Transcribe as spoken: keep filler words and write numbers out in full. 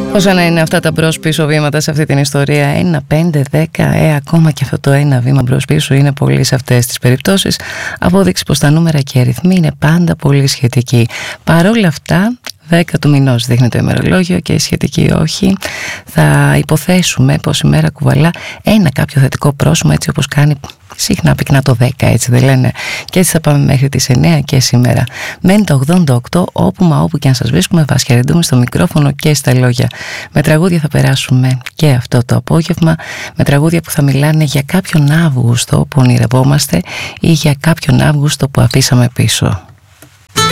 Πόσα να είναι αυτά τα μπρος πίσω βήματα σε αυτή την ιστορία? Ένα, πέντε, δέκα, ε, ακόμα και αυτό το ένα βήμα μπρος πίσω είναι πολύ σε αυτές τις περιπτώσεις. Απόδειξη πως τα νούμερα και οι αριθμοί είναι πάντα πολύ σχετικοί. Παρόλα αυτά, δέκα του μηνός δείχνει το ημερολόγιο και η σχετική όχι. Θα υποθέσουμε πως η μέρα κουβαλά ένα κάποιο θετικό πρόσημο, έτσι όπως κάνει συχνά πυκνά το δέκα, έτσι δεν λένε? Και έτσι θα πάμε μέχρι τις εννέα και σήμερα. Μένει το ογδόντα οκτώ, όπου μα όπου και αν σας βρίσκουμε, βασχερεντούμε στο μικρόφωνο και στα λόγια. Με τραγούδια θα περάσουμε και αυτό το απόγευμα, με τραγούδια που θα μιλάνε για κάποιον Αύγουστο που ονειρευόμαστε ή για κάποιον Αύγουστο που αφήσαμε πίσω.